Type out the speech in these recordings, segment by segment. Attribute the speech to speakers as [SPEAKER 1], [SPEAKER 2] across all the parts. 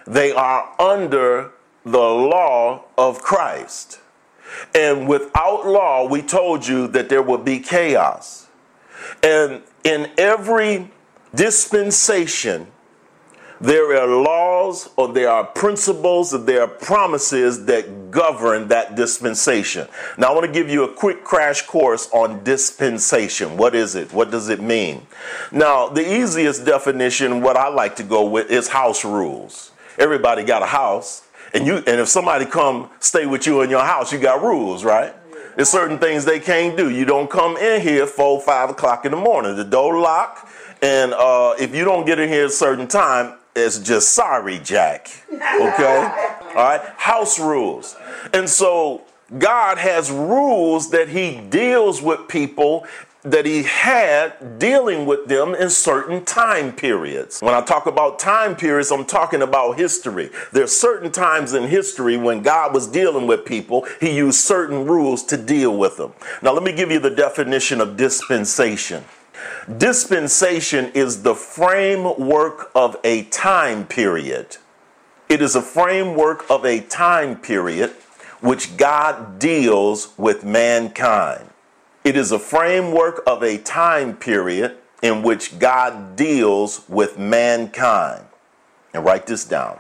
[SPEAKER 1] they are under the law of Christ. And without law, we told you that there would be chaos. And in every dispensation, there are laws, or there are principles, or there are promises that govern that dispensation. Now, I want to give you a quick crash course on dispensation. What is it? What does it mean? Now, the easiest definition, what I like to go with, is house rules. Everybody got a house, and if somebody come stay with you in your house, you got rules, right? There's certain things they can't do. You don't come in here 4, 5 o'clock in the morning. The door lock, and if you don't get in here at a certain time, it's just sorry, Jack. Okay? All right? House rules. And so God has rules that he deals with people, that he had dealing with them in certain time periods. When I talk about time periods, I'm talking about history. There are certain times in history when God was dealing with people, he used certain rules to deal with them. Now, let me give you the definition of dispensation. Dispensation is the framework of a time period. It is a framework of a time period which God deals with mankind. It is a framework of a time period in which God deals with mankind. And write this down.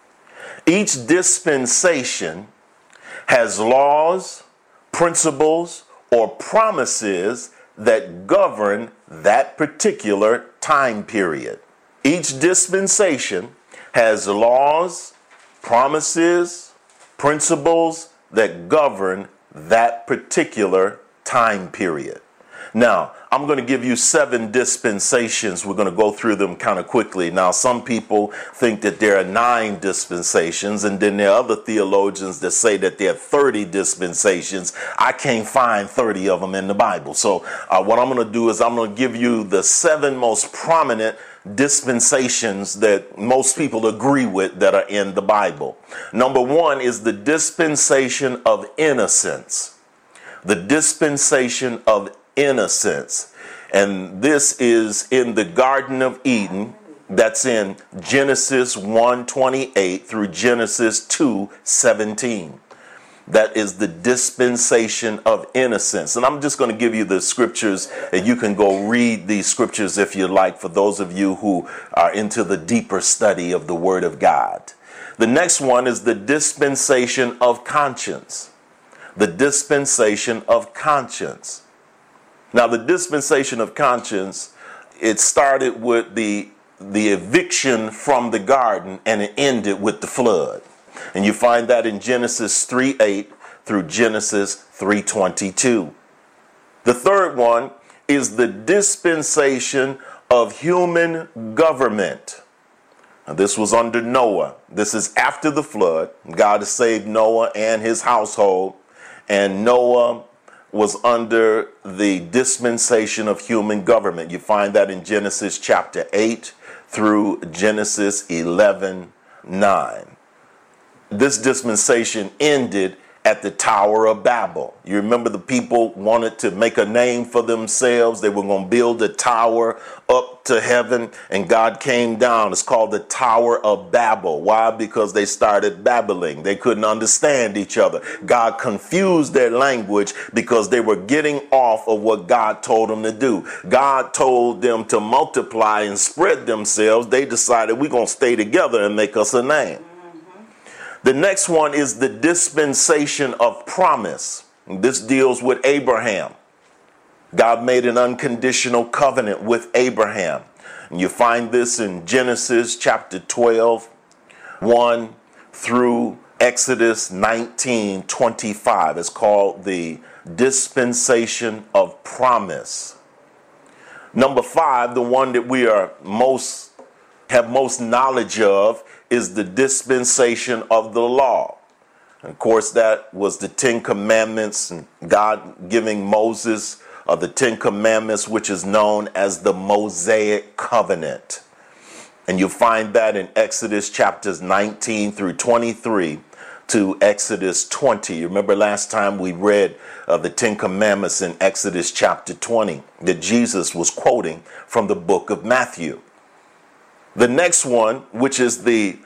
[SPEAKER 1] Each dispensation has laws, principles, or promises that govern that particular time period. Each dispensation has laws, promises, principles that govern that particular time period. Now, I'm going to give you 7 dispensations. We're going to go through them kind of quickly. Now, some people think that there are 9 dispensations, and then there are other theologians that say that there are 30 dispensations. I can't find 30 of them in the Bible. So what I'm going to do is I'm going to give you the 7 most prominent dispensations that most people agree with that are in the Bible. Number 1 is the dispensation of innocence. The dispensation of innocence. And this is in the Garden of Eden. That's in Genesis 1:28 through Genesis 2:17. That is the dispensation of innocence. And I'm just going to give you the scriptures, and you can go read these scriptures if you like, for those of you who are into the deeper study of the Word of God. The next one is the dispensation of conscience. The dispensation of conscience. Now, the dispensation of conscience, it started with the eviction from the garden, and it ended with the flood. And you find that in Genesis 3:8 through Genesis 3:22. The third one is the dispensation of human government. Now, this was under Noah. This is after the flood. God has saved Noah and his household, and Noah was under the dispensation of human government. You find that in Genesis chapter 8 through Genesis 11:9. This dispensation ended at the Tower of Babel. You remember the people wanted to make a name for themselves. They were going to build a tower up to heaven, and God came down. It's called the Tower of Babel. Why? Because they started babbling. They couldn't understand each other. God confused their language because they were getting off of what God told them to do. God told them to multiply and spread themselves. They decided we're going to stay together and make us a name. The next one is the dispensation of promise. This deals with Abraham. God made an unconditional covenant with Abraham. And you find this in Genesis chapter 12, 1 through Exodus 19:25. It's called the dispensation of promise. Number 5, the one that we are have most knowledge of, is the dispensation of the law. And of course, that was the 10 Commandments, and God giving Moses the 10 Commandments, which is known as the Mosaic Covenant. And you'll find that in Exodus chapters 19 through 23 to Exodus 20. You remember last time we read the 10 Commandments in Exodus chapter 20 that Jesus was quoting from the book of Matthew. The next one, which is the